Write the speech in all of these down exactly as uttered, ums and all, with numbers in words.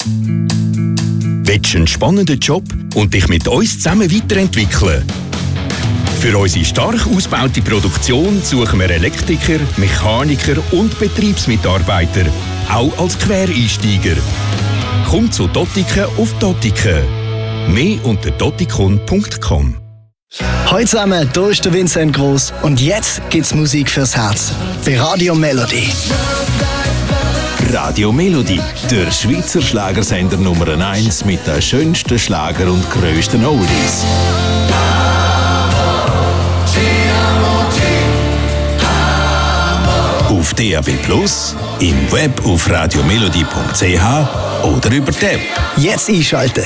Willst du einen spannenden Job und dich mit uns zusammen weiterentwickeln? Für unsere stark ausgebaute Produktion suchen wir Elektriker, Mechaniker und Betriebsmitarbeiter, auch als Quereinsteiger. Komm zu Dottiken auf Dottiken. Mehr unter dottikon punkt com. Hallo zusammen, hier ist der Vincent Gross und jetzt gibt's Musik fürs Herz. Bei Radio Melody. Radio Melody, der Schweizer Schlagersender Nummer eins mit den schönsten Schlager und grössten Oldies. Auf D A B plus, im Web auf radiomelody punkt c h oder über die App. Jetzt einschalten.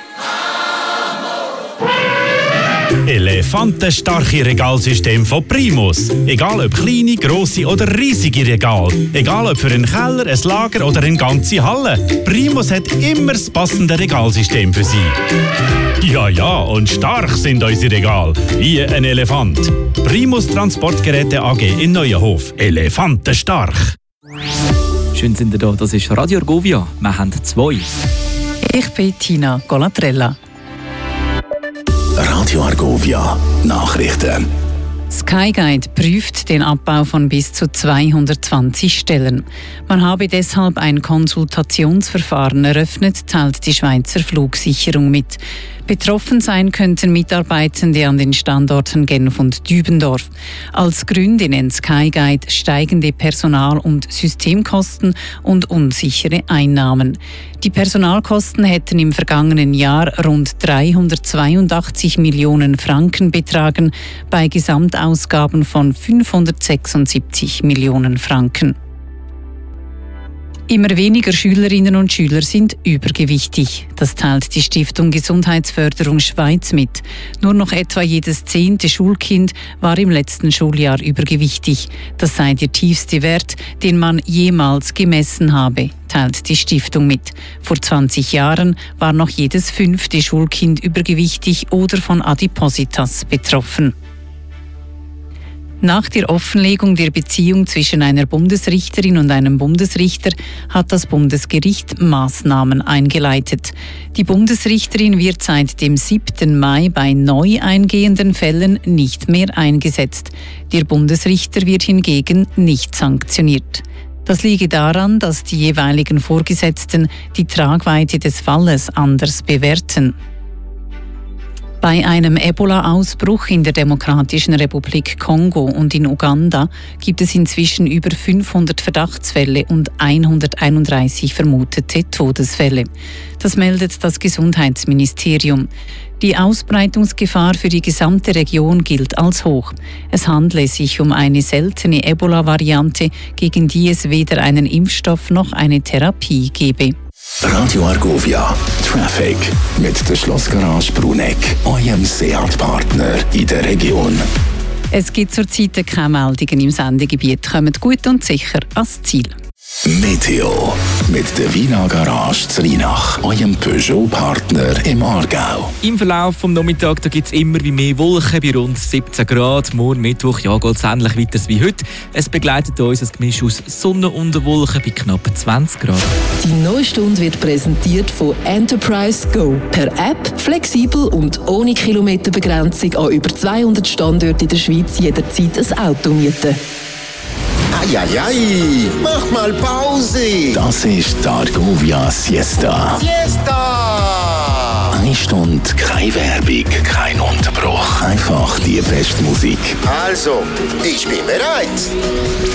Elefantenstarke Regalsystem von Primus. Egal ob kleine, grosse oder riesige Regal. Egal ob für einen Keller, ein Lager oder eine ganze Halle. Primus hat immer das passende Regalsystem für Sie. Ja, ja, und stark sind unsere Regale. Wie ein Elefant. Primus Transportgeräte A G in Neuenhof. Elefantenstark. Schön sind ihr da, das ist Radio Argovia. Wir haben zwei. Ich bin Tina Colatrella. Radio Argovia Nachrichten. Skyguide prüft den Abbau von bis zu zweihundertzwanzig Stellen. Man habe deshalb ein Konsultationsverfahren eröffnet, teilt die Schweizer Flugsicherung mit. Betroffen sein könnten Mitarbeitende an den Standorten Genf und Dübendorf. Als Gründe nennt Skyguide steigende Personal- und Systemkosten und unsichere Einnahmen. Die Personalkosten hätten im vergangenen Jahr rund dreihundertzweiundachtzig Millionen Franken betragen, bei Gesamtausgaben von fünfhundertsechsundsiebzig Millionen Franken. Immer weniger Schülerinnen und Schüler sind übergewichtig. Das teilt die Stiftung Gesundheitsförderung Schweiz mit. Nur noch etwa jedes zehnte Schulkind war im letzten Schuljahr übergewichtig. Das sei der tiefste Wert, den man jemals gemessen habe, teilt die Stiftung mit. Vor zwanzig Jahren war noch jedes fünfte Schulkind übergewichtig oder von Adipositas betroffen. Nach der Offenlegung der Beziehung zwischen einer Bundesrichterin und einem Bundesrichter hat das Bundesgericht Maßnahmen eingeleitet. Die Bundesrichterin wird seit dem siebten Mai bei neu eingehenden Fällen nicht mehr eingesetzt. Der Bundesrichter wird hingegen nicht sanktioniert. Das liege daran, dass die jeweiligen Vorgesetzten die Tragweite des Falles anders bewerten. Bei einem Ebola-Ausbruch in der Demokratischen Republik Kongo und in Uganda gibt es inzwischen über fünfhundert Verdachtsfälle und hunderteinunddreißig vermutete Todesfälle. Das meldet das Gesundheitsministerium. Die Ausbreitungsgefahr für die gesamte Region gilt als hoch. Es handle sich um eine seltene Ebola-Variante, gegen die es weder einen Impfstoff noch eine Therapie gebe. Radio Argovia Traffic mit der Schlossgarage Bruneck, eurem Seat-Partner in der Region. Es gibt zurzeit keine Meldungen im Sendegebiet. Kommt gut und sicher ans Ziel. Meteo mit der Wiener Garage zu Rheinach, eurem Peugeot-Partner im Aargau. Im Verlauf des Nachmittags gibt es immer wie mehr Wolken bei rund siebzehn Grad. Morgen Mittwoch ja, geht es ähnlich weiter wie heute. Es begleitet uns ein Gemisch aus Sonne und Wolken bei knapp zwanzig Grad. Die neue Stunde wird präsentiert von Enterprise Go. Per App, flexibel und ohne Kilometerbegrenzung an über zweihundert Standorten in der Schweiz jederzeit ein Auto mieten. Eieiei, mach mal Pause! Das ist die Argovia Siesta. Siesta! Eine Stunde, keine Werbung, kein Unterbruch. Einfach die beste Musik. Also, ich bin bereit.